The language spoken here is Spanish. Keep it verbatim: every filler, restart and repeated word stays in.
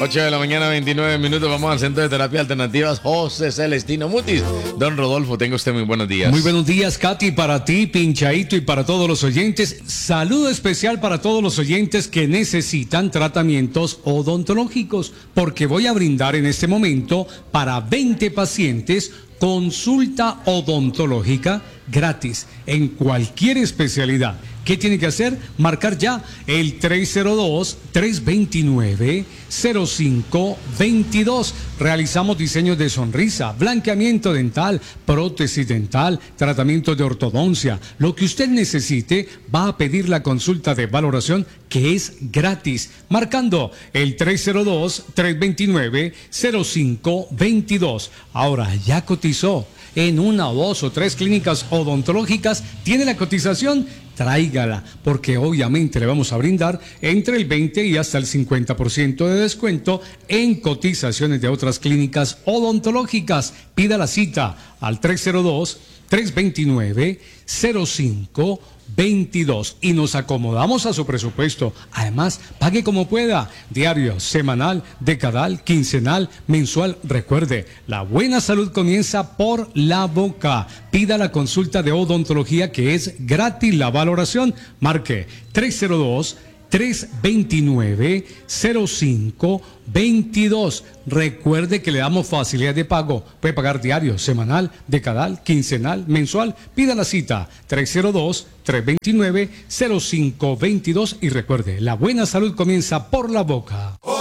ocho de la mañana, veintinueve minutos. Vamos al Centro de Terapia Alternativas José Celestino Mutis. Don Rodolfo, tenga usted muy buenos días. Muy buenos días, Katy, para ti, Pinchaito, y para todos los oyentes. Saludo especial para todos los oyentes que necesitan tratamientos odontológicos, porque voy a brindar en este momento para veinte pacientes consulta odontológica gratis en cualquier especialidad. ¿Qué tiene que hacer? Marcar ya el tres cero dos, tres dos nueve, cero cinco dos dos. Realizamos diseños de sonrisa, blanqueamiento dental, prótesis dental, tratamiento de ortodoncia. Lo que usted necesite, va a pedir la consulta de valoración, que es gratis, marcando el tres cero dos, tres dos nueve, cero cinco dos dos. Ahora, ya cotizó en una o dos o tres clínicas odontológicas, ¿tiene la cotización? Tráigala, porque obviamente le vamos a brindar entre el veinte y hasta el cincuenta por ciento de descuento en cotizaciones de otras clínicas odontológicas. Pida la cita al tres cero dos, tres dos nueve, cero cinco dos dos y nos acomodamos a su presupuesto. Además, pague como pueda, diario, semanal, decadal, quincenal, mensual. Recuerde, la buena salud comienza por la boca. Pida la consulta de odontología, que es gratis la valoración. Marque tres cero dos, tres dos nueve, cero cinco dos dos. Recuerde que le damos facilidad de pago. Puede pagar diario, semanal, decadal, quincenal, mensual. Pida la cita tres cero dos, tres dos nueve, cero cinco dos dos y recuerde, la buena salud comienza por la boca.